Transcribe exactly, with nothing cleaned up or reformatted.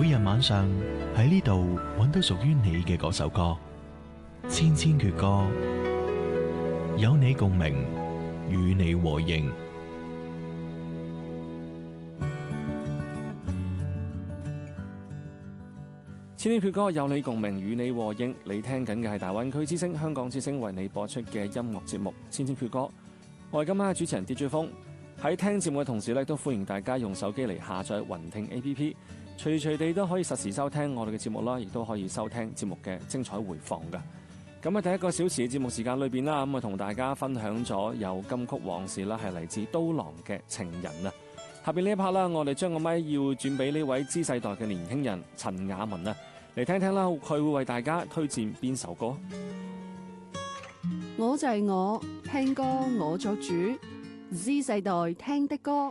每日晚上喺呢度揾到屬於你嘅嗰首歌，千千闕歌，有你共鳴，與你和應。 千千闕歌，有你共鳴，與你和應。你聽緊嘅係大灣區之聲、香港之聲為你播出嘅音樂節目《千千闕歌》。我係今晚嘅主持人 D J 風。喺聽節目嘅同時咧，都歡迎大家用手機嚟下載雲聽 A P P， 隨隨地都可以實時收聽我哋嘅節目啦，亦都可以收聽節目嘅精彩回放㗎。咁喺第一個小時嘅節目時間裏邊啦，咁啊同大家分享咗有金曲往事啦，係嚟自刀郎嘅情人啊。下邊呢一 part 啦，我哋將個咪要轉俾呢位 Z 世代嘅年輕人陳雅文啊，嚟聽聽啦，佢會為大家推薦邊首歌？ 我就係我，聽歌我作主，Z 世代聽的歌。